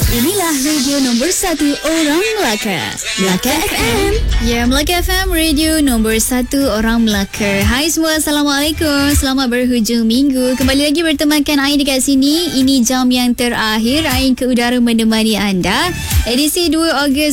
Inilah radio nombor 1 orang Melaka, Melaka FM. Ya, Melaka FM, radio nombor 1 orang Melaka. Hai semua, Assalamualaikum. Selamat berhujung minggu. Kembali lagi bertemankan Ain dekat sini. Ini jam yang terakhir Ain ke udara menemani anda. Edisi 2 Ogos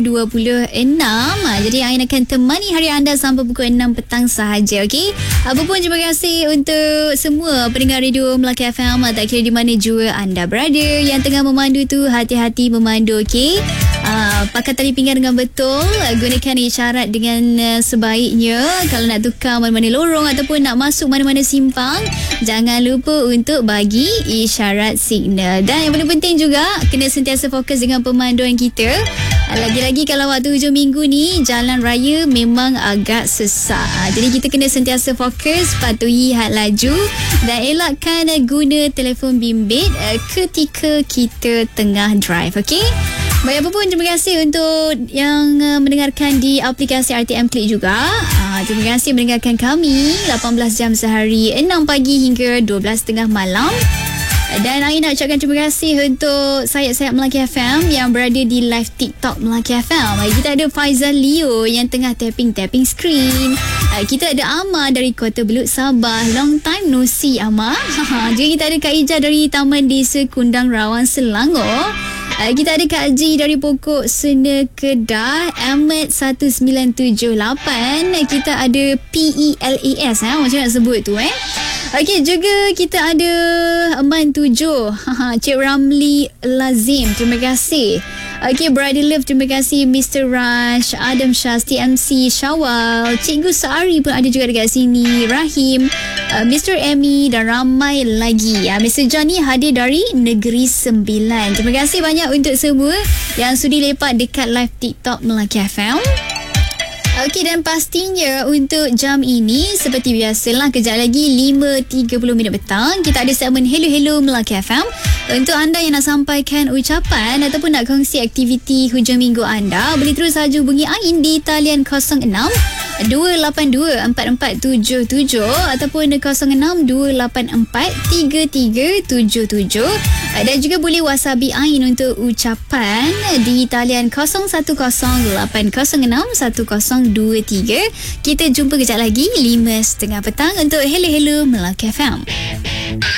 2026. Jadi Ain akan temani hari anda sampai pukul 6 petang sahaja, okey? Apa pun terima kasih untuk semua pendengar radio Melaka FM. Tak kira di mana jua anda berada. Yang tengah memandu tu, hati-hati memandu, okey? Pakai tali pinggang dengan betul. Gunakan isyarat dengan sebaiknya. Kalau nak tukar mana-mana lorong ataupun nak masuk mana-mana simpang, jangan lupa untuk bagi isyarat signal. Dan yang paling penting juga, kena sentiasa fokus dengan pemanduan kita. Lagi-lagi kalau waktu hujung minggu ni, jalan raya memang agak sesak. Jadi kita kena sentiasa fokus, patuhi had laju dan elakkan guna telefon bimbit ketika kita tengah drive, okey? Baik, apa pun terima kasih untuk yang mendengarkan di aplikasi RTM Klik juga. Terima kasih mendengarkan kami 18 jam sehari, 6 pagi hingga 12.30 malam. Dan Ain nak ucapkan terima kasih untuk sayap-sayap Melaka FM yang berada di live TikTok Melaka FM. Kita ada Faizal Leo yang tengah tapping screen. Kita ada Amar dari Kota Belud, Sabah. Long time no see, Amar. Juga kita ada Kak Ija dari Taman Desa Kundang Rawang, Selangor. Kita ada Kak Haji dari Pokok Sena Kedah, Ahmed 1978. Kita ada PELAS, macam nak sebut tu Okey, juga kita ada Aman 7, Cik Ramli Lazim, terima kasih. Okey, Brother Love, terima kasih. Mr. Rush, Adam Syaz, TMC, Syawal, Cikgu Sari pun ada juga dekat sini, Rahim, Mr. Emmy dan ramai lagi. Mr. John ni hadir dari Negeri Sembilan. Terima kasih banyak untuk semua yang sudi lepak dekat live TikTok Melaka FM. Okey, dan pastinya untuk jam ini seperti biasalah, kejap lagi 5.30 minit petang kita ada segmen Hello Hello Melaka FM. Untuk anda yang nak sampaikan ucapan ataupun nak kongsi aktiviti hujung minggu anda, boleh terus saja hubungi Ain di talian 06 282 4477 ataupun 06 284 3377, dan juga boleh whatsappi Ain untuk ucapan di talian 0108061023. Kita jumpa kejap lagi 5.30 petang untuk Hello Hello Melaka FM.